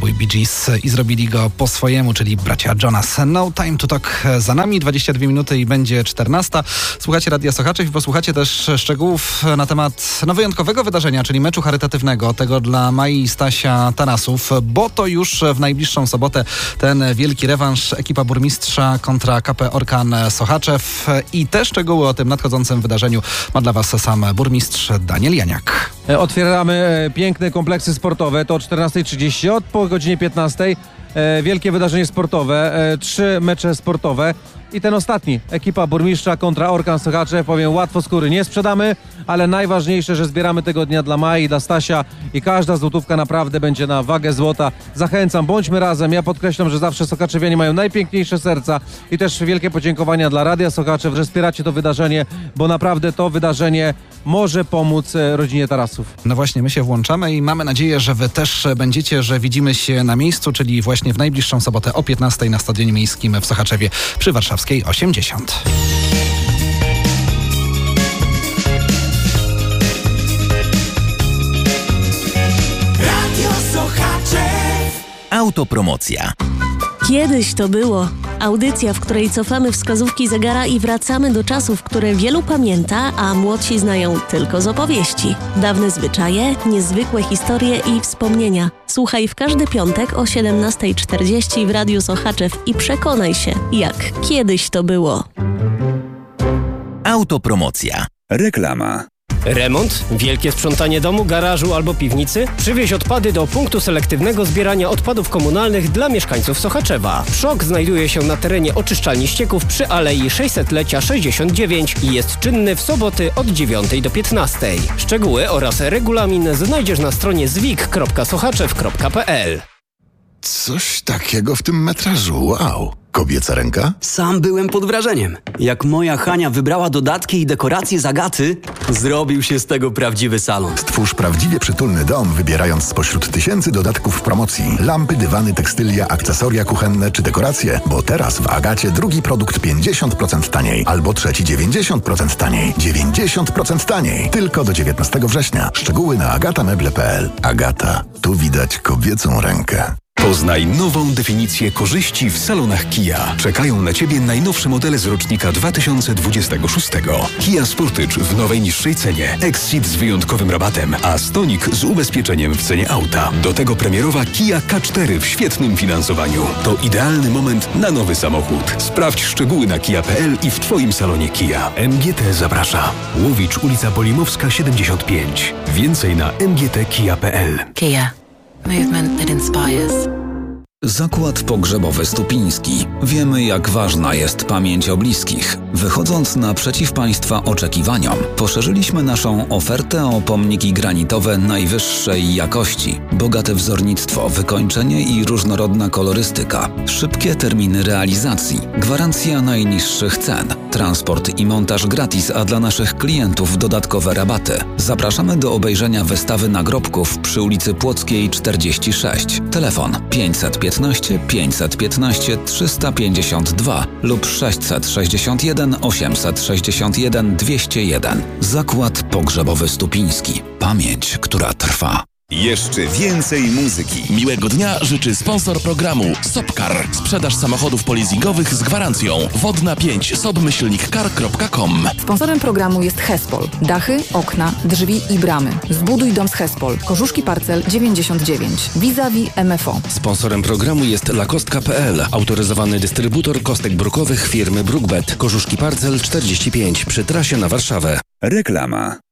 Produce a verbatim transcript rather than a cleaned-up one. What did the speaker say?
przebój Bee Gees i zrobili go po swojemu, czyli bracia Jonas. No Time to Talk za nami, dwadzieścia dwie minuty i będzie czternasta. Słuchacie Radia Sochaczew i posłuchacie też szczegółów na temat no, wyjątkowego wydarzenia, czyli meczu charytatywnego, tego dla Mai i Stasia Tarasów, bo to już w najbliższą sobotę ten wielki rewanż, ekipa burmistrza kontra K P Orkan Sochaczew i te szczegóły o tym nadchodzącym wydarzeniu ma dla Was sam burmistrz Daniel Janiak. Otwieramy piękne kompleksy sportowe, to o czternasta trzydzieści, od po godzinie piętnastej. Wielkie wydarzenie sportowe, trzy mecze sportowe i ten ostatni, ekipa burmistrza kontra Orkan Sochaczew. Powiem, łatwo skóry nie sprzedamy, ale najważniejsze, że zbieramy tego dnia dla Mai, dla Stasia i każda złotówka naprawdę będzie na wagę złota. Zachęcam, bądźmy razem. Ja podkreślam, że zawsze sochaczewianie mają najpiękniejsze serca i też wielkie podziękowania dla Radia Sochaczew, że wspieracie to wydarzenie, bo naprawdę to wydarzenie może pomóc rodzinie Tarasów. No właśnie, my się włączamy i mamy nadzieję, że Wy też będziecie, że widzimy się na miejscu, czyli właśnie w najbliższą sobotę o piętnastej na Stadionie Miejskim w Sochaczewie przy Warszawskiej osiemdziesiąt. Radio Sochaczew. Autopromocja. Kiedyś to było. Audycja, w której cofamy wskazówki zegara i wracamy do czasów, które wielu pamięta, a młodsi znają tylko z opowieści. Dawne zwyczaje, niezwykłe historie i wspomnienia. Słuchaj w każdy piątek o siedemnasta czterdzieści w Radiu Sochaczew i przekonaj się, jak kiedyś to było. Autopromocja. Reklama. Remont, wielkie sprzątanie domu, garażu albo piwnicy? Przywieź odpady do punktu selektywnego zbierania odpadów komunalnych dla mieszkańców Sochaczewa. Przok znajduje się na terenie oczyszczalni ścieków przy Alei sześćsetlecia sześćdziesiąt dziewięć i jest czynny w soboty od dziewiątej do piętnastej. Szczegóły oraz regulamin znajdziesz na stronie zwik kropka sochaczew kropka p l. Coś takiego w tym metrażu, wow. Kobieca ręka? Sam byłem pod wrażeniem. Jak moja Hania wybrała dodatki i dekoracje z Agaty, zrobił się z tego prawdziwy salon. Stwórz prawdziwie przytulny dom, wybierając spośród tysięcy dodatków w promocji. Lampy, dywany, tekstylia, akcesoria kuchenne czy dekoracje, bo teraz w Agacie drugi produkt pięćdziesiąt procent taniej, albo trzeci dziewięćdziesiąt procent taniej. dziewięćdziesiąt procent taniej. Tylko do dziewiętnastego września. Szczegóły na agatameble kropka p l. Agata. Tu widać kobiecą rękę. Poznaj nową definicję korzyści w salonach Kia. Czekają na Ciebie najnowsze modele z rocznika dwa tysiące dwudziestego szóstego. Kia Sportage w nowej niższej cenie. Exit z wyjątkowym rabatem, a Stonic z ubezpieczeniem w cenie auta. Do tego premierowa Kia K cztery w świetnym finansowaniu. To idealny moment na nowy samochód. Sprawdź szczegóły na kia kropka p l i w Twoim salonie Kia. M G T zaprasza. Łowicz, ulica Polimowska siedemdziesiąt pięć. Więcej na m g t kia kropka p l. Kia. Movement that inspires. Zakład Pogrzebowy Stupiński. Wiemy, jak ważna jest pamięć o bliskich. Wychodząc naprzeciw Państwa oczekiwaniom, poszerzyliśmy naszą ofertę o pomniki granitowe najwyższej jakości. Bogate wzornictwo, wykończenie i różnorodna kolorystyka. Szybkie terminy realizacji. Gwarancja najniższych cen. Transport i montaż gratis, a dla naszych klientów dodatkowe rabaty. Zapraszamy do obejrzenia wystawy nagrobków przy ulicy Płockiej czterdzieści sześć. Telefon pięćset piętnaście pięćset piętnaście trzysta pięćdziesiąt dwa lub sześćset sześćdziesiąt jeden osiemset sześćdziesiąt jeden dwieście jeden. Zakład Pogrzebowy Stupiński. Pamięć, która trwa. Jeszcze więcej muzyki. Miłego dnia życzy sponsor programu Sopcar. Sprzedaż samochodów polizingowych z gwarancją. Wodna pięć sobmyślnik car kropka com. Sponsorem programu jest Hespol. Dachy, okna, drzwi i bramy. Zbuduj dom z Hespol. Korzuszki Parcel dziewięćdziesiąt dziewięć. Vis-a-vis M F O. Sponsorem programu jest lakostka kropka p l. Autoryzowany dystrybutor kostek brukowych firmy Brookbet. Korzuszki Parcel czterdzieści pięć przy trasie na Warszawę. Reklama.